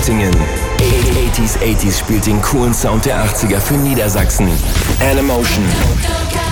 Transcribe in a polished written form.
Göttingen. 80s spielt den coolen Sound der 80er für Niedersachsen. Animotion.